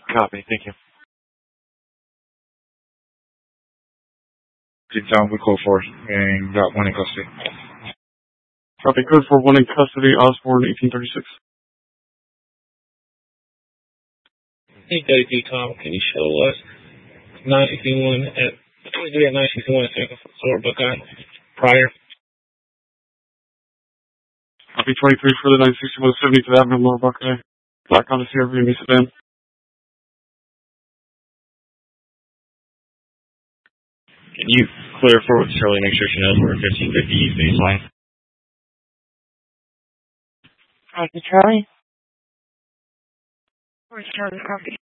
Copy. Thank you. John, we call for it, and got one in custody. Copy. Code for one in custody, Osborne, 1836. Hey, Deputy Tom, can you show us 961 at 23 at 961 at second floor Buckeye prior? Copy 23 for the 961 70th Avenue, Lower Buckeye. Black Honda CRV and sedan. Can you clear forward Shirley, make sure she knows where 1550 East baseline? Copy, Charlie. Where's Charlie? Copy.